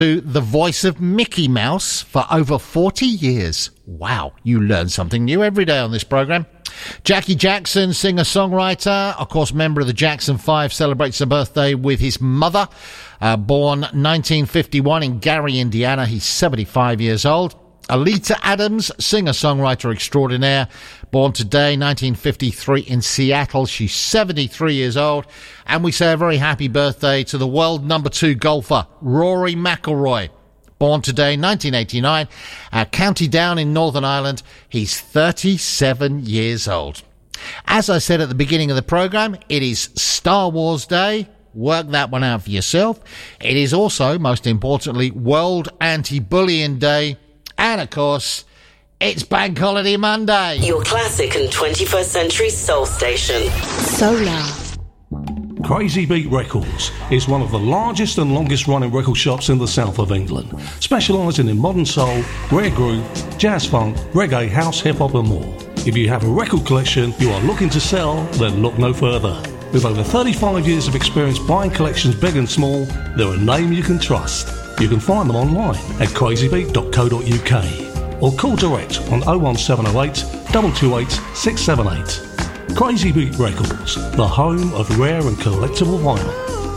the voice of Mickey Mouse for over 40 years. Wow, you learn something new every day on this programme. Jackie Jackson, singer-songwriter, of course, member of the Jackson 5, celebrates her birthday with his mother. Born 1951 in Gary, Indiana. He's 75 years old. Alita Adams, singer-songwriter extraordinaire, born today, 1953 in Seattle. She's 73 years old. And we say a very happy birthday to the world number 2 golfer, Rory McIlroy. Born today, 1989, County Down in Northern Ireland. He's 37 years old. As I said at the beginning of the programme, it is Star Wars Day. Work that one out for yourself. It is also, most importantly, World Anti-Bullying Day. And, of course, it's Bank Holiday Monday. Your classic and 21st century soul station. Solar. Crazy Beat Records is one of the largest and longest running record shops in the south of England, specialising in modern soul, rare groove, jazz funk, reggae, house, hip-hop and more. If you have a record collection you are looking to sell, then look no further. With over 35 years of experience buying collections big and small, they're a name you can trust. You can find them online at crazybeat.co.uk or call direct on 01708 228 678. Crazy Beat Records, the home of rare and collectible vinyl.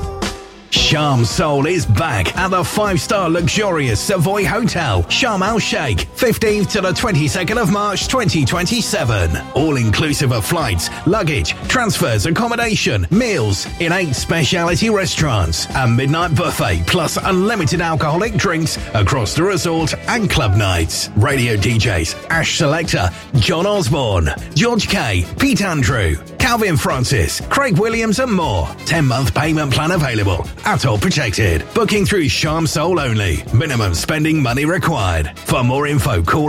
Sharm Soul is back at the 5-star luxurious Savoy Hotel, Sharm El Sheikh, 15th to the 22nd of March 2027. All inclusive of flights, luggage, transfers, accommodation, meals in 8 specialty restaurants, a midnight buffet plus unlimited alcoholic drinks across the resort and club nights. Radio DJs Ash Selector, John Osborne, George K, Pete Andrew, Calvin Francis, Craig Williams and more. 10-month payment plan available. At all protected. Booking through Sharm Soul only. Minimum spending money required. For more info, call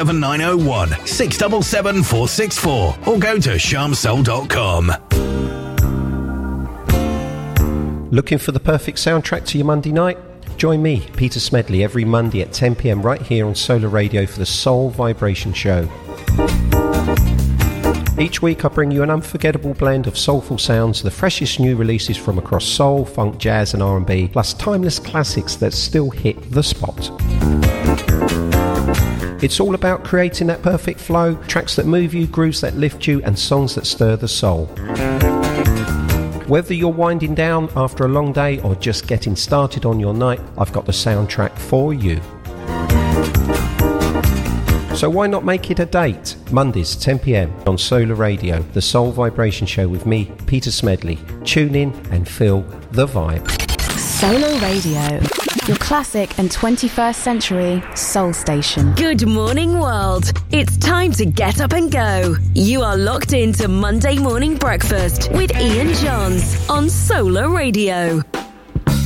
07901 677 464 or go to sharmsoul.com. Looking for the perfect soundtrack to your Monday night? Join me, Peter Smedley, every Monday at 10 p.m. right here on Solar Radio for the Soul Vibration Show. Each week I bring you an unforgettable blend of soulful sounds, the freshest new releases from across soul, funk, jazz and R&B, plus timeless classics that still hit the spot. It's all about creating that perfect flow, tracks that move you, grooves that lift you, and songs that stir the soul. Whether you're winding down after a long day or just getting started on your night, I've got the soundtrack for you. So why not make it a date? Mondays, 10 p.m. on Solar Radio, the Soul Vibration Show with me, Peter Smedley. Tune in and feel the vibe. Solar Radio, your classic and 21st century soul station. Good morning, world. It's time to get up and go. You are locked into Monday Morning Breakfast with Ian Johns on Solar Radio.